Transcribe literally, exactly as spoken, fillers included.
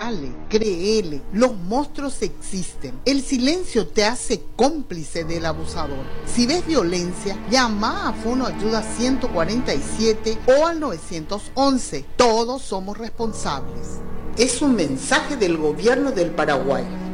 Créale, créele, los monstruos existen. El silencio te hace cómplice del abusador. Si ves violencia, llama a Fono Ayuda ciento cuarenta y siete o al nueve once. Todos somos responsables. Es un mensaje del Gobierno del Paraguay.